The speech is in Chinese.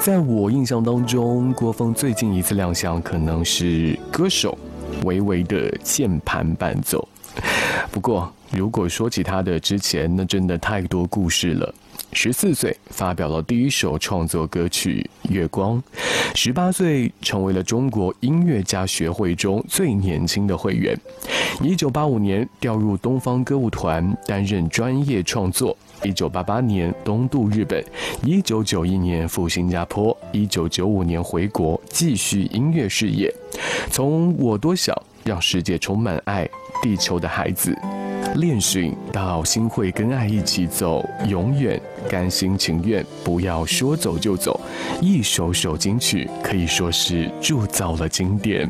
在我印象当中，郭峰最近一次亮相可能是歌手微微的键盘伴奏。不过如果说起他的之前，那真的太多故事了。14岁发表了第一首创作歌曲《月光》，18岁成为了中国音乐家学会中最年轻的会员。1985年调入东方歌舞团担任专业创作。1988年东渡日本，1991年赴新加坡，1995年回国继续音乐事业。从我多想让世界充满爱，地球的孩子，练训到心会跟爱一起走，永远甘心情愿，不要说走就走，一首首金曲可以说是铸造了经典。